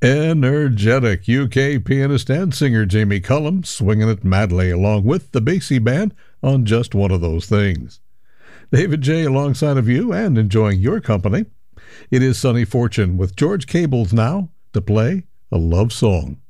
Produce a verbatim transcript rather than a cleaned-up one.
Energetic U K pianist and singer Jamie Cullum swinging it madly along with the Basie Band on Just One of Those Things. David J. alongside of you and enjoying your company. It is Sonny Fortune with George Cables now to play a love song.